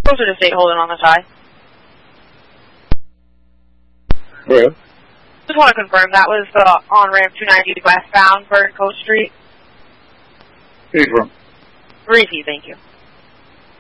Closer to State holding on the tie. Yeah. Just want to confirm that was on ramp 290 westbound, Burn Coast Street. Where you from? Reefy, thank you.